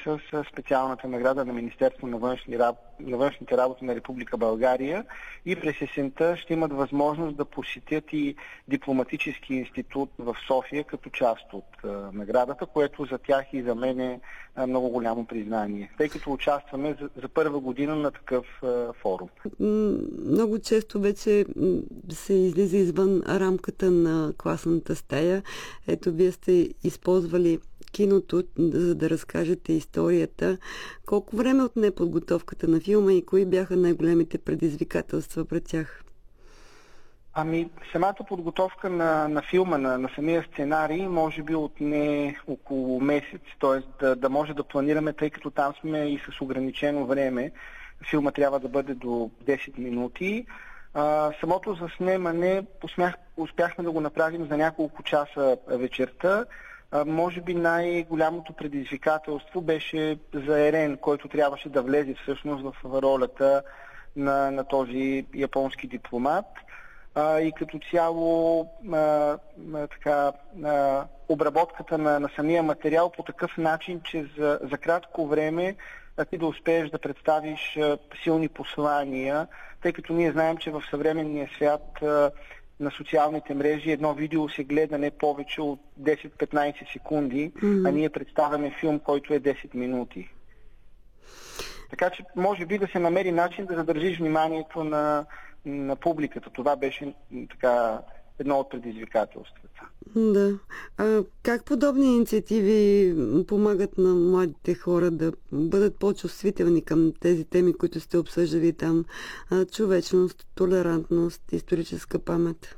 с специалната награда на Министерство на външните работи на Република България и през есента ще имат възможност да посетят и дипломатически институт в София като част от наградата, което за тях и за мен е много голямо признание, тъй като участваме за първа година на такъв форум. Много често вече се излиза извън рамката на класната стая. Ето, вие сте използвали киното, за да разкажете историята. Колко време отне подготовката на филма и кои бяха най-големите предизвикателства пред тях? Самата подготовка на филма, на самия сценарий, може би отне около месец, т.е. да може да планираме, тъй като там сме и с ограничено време. Филма трябва да бъде до 10 минути. Самото заснемане успяхме да го направим за няколко часа вечерта. Може би най-голямото предизвикателство беше за Ерен, който трябваше да влезе всъщност в ролята на този японски дипломат. И като цяло обработката на самия материал по такъв начин, че за кратко време ти да успееш да представиш силни послания, тъй като ние знаем, че в съвременния свят на социалните мрежи едно видео се гледа не повече от 10-15 секунди, а ние представяме филм, който е 10 минути. Така че може би да се намери начин да задържиш вниманието на публиката. Това беше едно от предизвикателствата. Да. Как подобни инициативи помагат на младите хора да бъдат по-чувствителни към тези теми, които сте обсъждали там? Човечност, толерантност, историческа памет?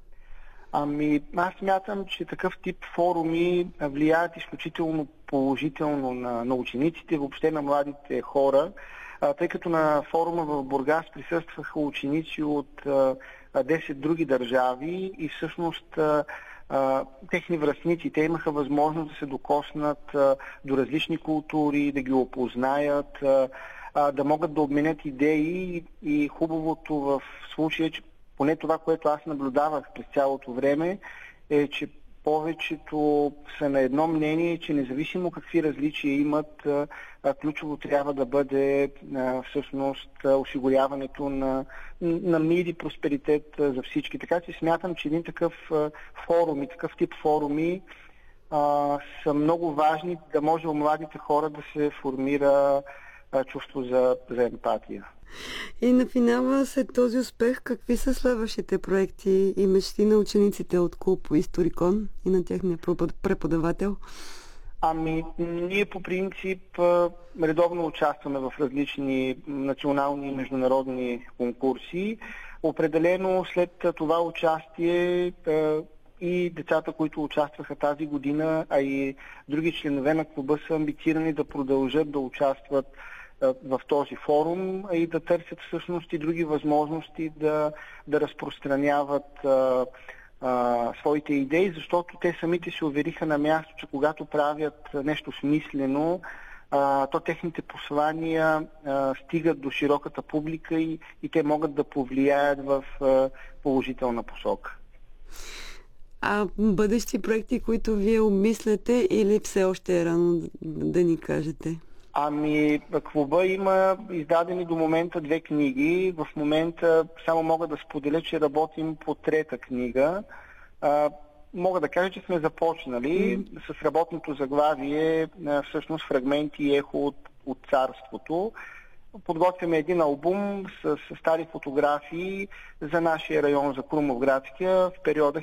Аз смятам, че такъв тип форуми влияят изключително положително на учениците, въобще на младите хора, тъй като на форума в Бургас присъстваха ученици от 10 други държави и всъщност техни връстници. Те имаха възможност да се докоснат до различни култури, да ги опознаят, да могат да обменят идеи и хубавото в случая, че поне това, което аз наблюдавах през цялото време, е, че повечето са на едно мнение, че независимо какви различия имат, ключово трябва да бъде всъщност осигуряването на мир и просперитет за всички. Така че смятам, че един такъв форум и такъв тип форуми са много важни, да може у младите хора да се формира чувство за емпатия. И на финала, след този успех, какви са следващите проекти и мечти на учениците от клуб Историкон и на техния преподавател? Ние по принцип редовно участваме в различни национални и международни конкурси. Определено след това участие и децата, които участваха тази година, а и други членове на клуба са амбицирани да продължат да участват в този форум и да търсят всъщност и други възможности да разпространяват своите идеи, защото те самите се увериха на място, че когато правят нещо смислено, то техните послания стигат до широката публика и те могат да повлияят в положителна посока. Бъдещи проекти, които вие обмисляте, или все още е рано да ни кажете? Клуба има издадени до момента 2 книги. В момента само мога да споделя, че работим по 3-та книга. Мога да кажа, че сме започнали с работното заглавие, всъщност фрагменти и ехо от царството. Подготвяме един албум с стари фотографии за нашия район, за Крумовградския, в периода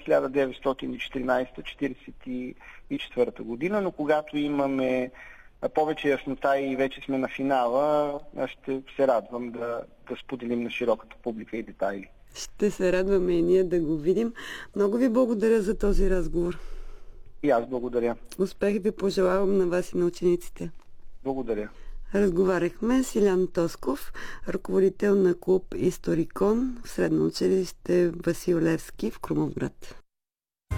1914-1944 година, но когато имаме повече яснота и вече сме на финала, ще се радвам да споделим на широката публика и детайли. Ще се радваме и ние да го видим. Много ви благодаря за този разговор. И аз благодаря. Успех ви пожелавам на вас и на учениците. Благодаря. Разговаряхме с Илян Тосков, ръководител на клуб Историкон в средно училище Васил Левски в Крумовград.